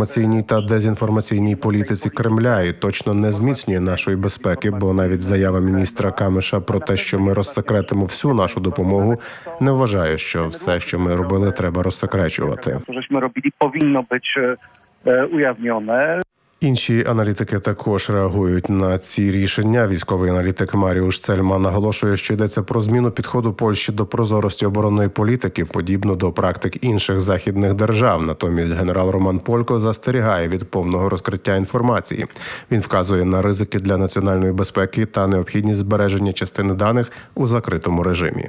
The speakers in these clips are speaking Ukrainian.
інформаційній та дезінформаційній політиці Кремля і точно не зміцнює нашої безпеки, бо навіть заява міністра Камиша про те, що ми розсекретимо всю нашу допомогу, не вважає, що все, що ми робили, треба розсекречувати. To, żeśmy robili, powinno być ujawnione. Інші аналітики також реагують на ці рішення. Військовий аналітик Маріуш Цельман наголошує, що йдеться про зміну підходу Польщі до прозорості оборонної політики, подібно до практик інших західних держав. Натомість генерал Роман Полько застерігає від повного розкриття інформації. Він вказує на ризики для національної безпеки та необхідність збереження частини даних у закритому режимі.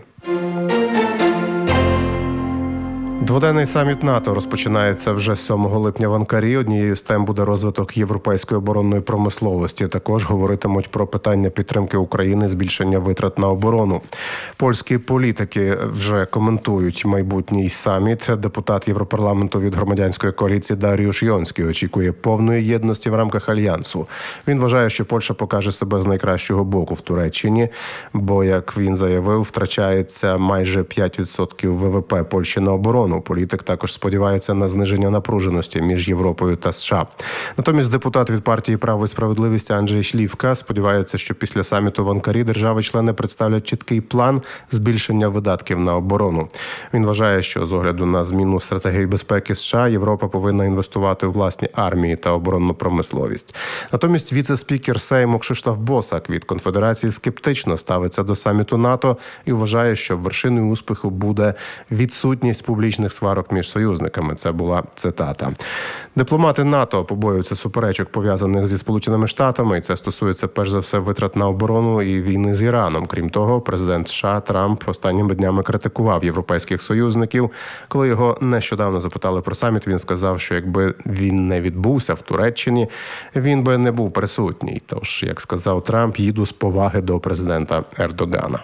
Дводенний саміт НАТО розпочинається вже 7 липня в Анкарі. Однією з тем буде розвиток європейської оборонної промисловості. Також говоритимуть про питання підтримки України, збільшення витрат на оборону. Польські політики вже коментують майбутній саміт. Депутат Європарламенту від громадянської коаліції Даріуш Йонський очікує повної єдності в рамках альянсу. Він вважає, що Польща покаже себе з найкращого боку в Туреччині, бо, як він заявив, втрачається майже 5% ВВП Польщі на оборону. Політик також сподівається на зниження напруженості між Європою та США. Натомість депутат від партії «Право і справедливість» Анджей Шлівка сподівається, що після саміту в Анкарі держави-члени представлять чіткий план збільшення видатків на оборону. Він вважає, що з огляду на зміну стратегії безпеки США Європа повинна інвестувати у власні армії та оборонну промисловість. Натомість віце-спікер Сейму Кшиштоф Босак від Конфедерації скептично ставиться до саміту НАТО і вважає, що вершиною успіху буде відсутність публічних сварок між союзниками. Це була цитата. Дипломати НАТО побоюються суперечок, пов'язаних зі Сполученими Штатами, і це стосується перш за все витрат на оборону і війни з Іраном. Крім того, президент США Трамп останніми днями критикував європейських союзників. Коли його нещодавно запитали про саміт, він сказав, що якби він не відбувся в Туреччині, він би не був присутній. Тож, як сказав Трамп, їду з поваги до президента Ердогана.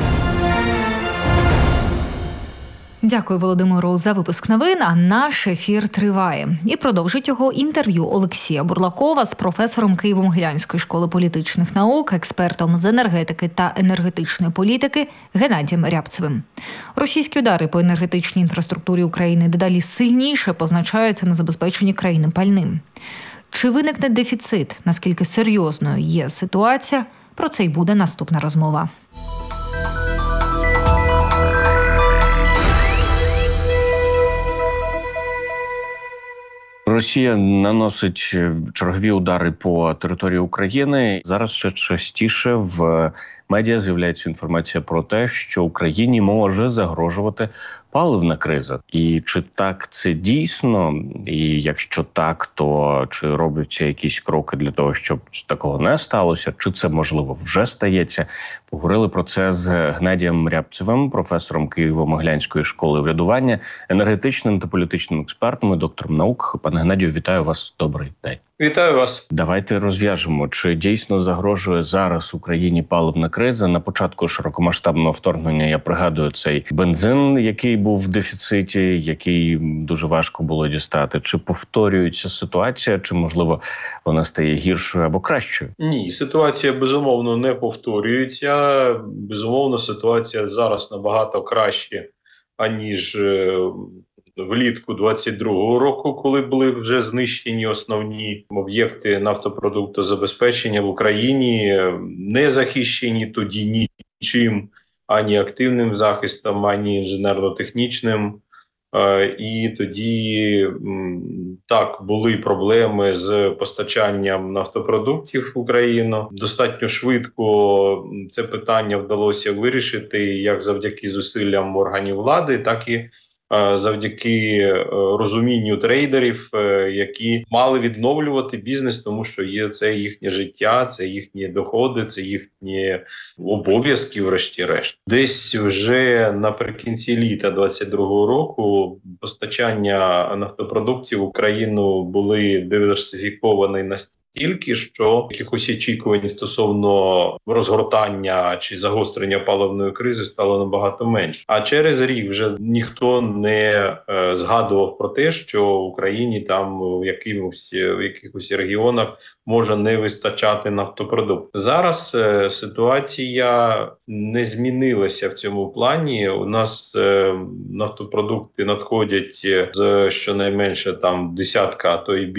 Дякую, Володимиру, за випуск новин, а наш ефір триває. І продовжить його інтерв'ю Олексія Бурлакова з професором Києво-Могилянської школи політичних наук, експертом з енергетики та енергетичної політики Геннадієм Рябцевим. Російські удари по енергетичній інфраструктурі України дедалі сильніше позначаються на забезпеченні країни пальним. Чи виникне дефіцит? Наскільки серйозною є ситуація? Про це й буде наступна розмова. Росія наносить чергові удари по території України. Зараз ще частіше в медіа з'являється інформація про те, що Україні може загрожувати паливна криза. І чи так це дійсно? І якщо так, то чи робляться якісь кроки для того, щоб такого не сталося? Чи це, можливо, вже стається? Поговорили про це з Геннадієм Рябцевим, професором Києво-Могилянської школи врядування, енергетичним та політичним експертом і доктором наук. Пане Геннадію, вітаю вас. Добрий день. Вітаю вас. Давайте розв'яжемо, чи дійсно загрожує зараз Україні паливна криза. На початку широкомасштабного вторгнення, я пригадую, цей бензин, який був в дефіциті, який дуже важко було дістати. Чи повторюється ситуація, чи, можливо, вона стає гіршою або кращою? Ні, ситуація, безумовно, не повторюється. Безумовно, ситуація зараз набагато краще, аніж влітку 22-го року, коли були вже знищені основні об'єкти нафтопродуктозабезпечення в Україні, не захищені тоді нічим, ані активним захистом, ані інженерно-технічним. І тоді, так, були проблеми з постачанням нафтопродуктів в Україну. Достатньо швидко це питання вдалося вирішити як завдяки зусиллям органів влади, так і завдяки розумінню трейдерів, які мали відновлювати бізнес, тому що це їхнє життя, це їхні доходи, це їхні обов'язки, врешті-решт. Десь вже наприкінці літа 22-го року постачання нафтопродуктів в Україну були диверсифіковані настільки, що якихось очікувань стосовно розгортання чи загострення паливної кризи стало набагато менше. А через рік вже ніхто не згадував про те, що в Україні там в якихось регіонах може не вистачати нафтопродуктів. Зараз ситуація не змінилася в цьому плані. У нас нафтопродукти надходять з щонайменше там десятка, а то й